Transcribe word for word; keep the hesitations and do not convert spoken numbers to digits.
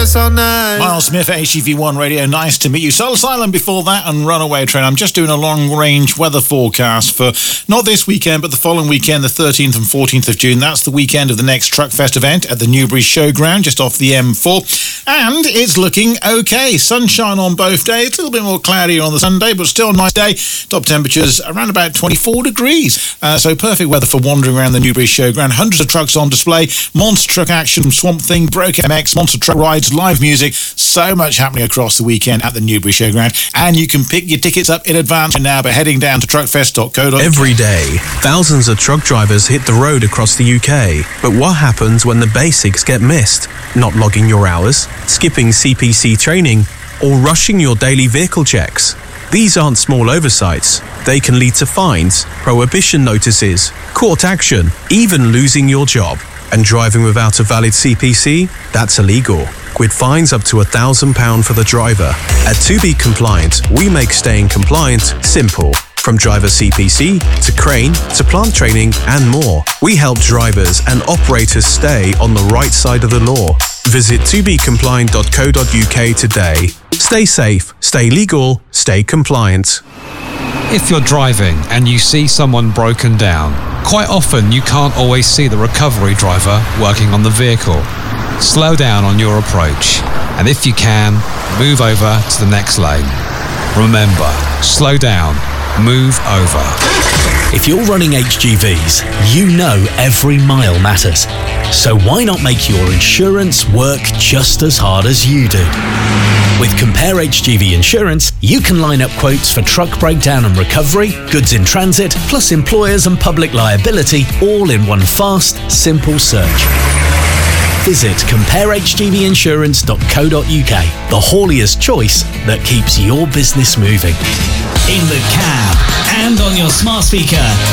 this all night. Miles Smith, H G V one Radio, nice to meet you. Soul Asylum before that and Runaway Train. I'm just doing a long-range weather forecast for not this weekend, but the following weekend, the thirteenth and fourteenth of June. That's the weekend of the next Truckfest event at the Newbury Showground, just off the M four. And it's looking okay. Sunshine on both days. A little bit more cloudy on the Sunday, but still a nice day. Top temperatures around about twenty-four degrees. Uh, so perfect weather for wandering around the Newbury Showground. Hundreds of trucks on display. Monster truck action from Swamp Thing, Broke M X, monster truck rides, live music. So much happening across the weekend at the Newbury Showground. And you can pick your tickets up in advance now by heading down to truckfest dot co dot uk. Every day, thousands of truck drivers hit the road across the U K. But what happens when the basics get missed? Not logging your hours, skipping C P C training, or rushing your daily vehicle checks? These aren't small oversights. They can lead to fines, prohibition notices, court action, even losing your job. And driving without a valid C P C? That's illegal, with fines up to one thousand pounds for the driver. At To Be Compliant, we make staying compliant simple. From driver C P C, to crane, to plant training, and more. We help drivers and operators stay on the right side of the law. Visit to be compliant dot co dot uk today. Stay safe, stay legal, stay compliant. If you're driving and you see someone broken down, quite often you can't always see the recovery driver working on the vehicle. Slow down on your approach, and if you can, move over to the next lane. Remember, slow down, move over. If you're running H G Vs, you know every mile matters. So why not make your insurance work just as hard as you do? With Compare H G V Insurance, you can line up quotes for truck breakdown and recovery, goods in transit, plus employers and public liability, all in one fast, simple search. Visit compare h g v insurance dot co dot uk, the haulier's choice that keeps your business moving. In the cab and on your smart speaker.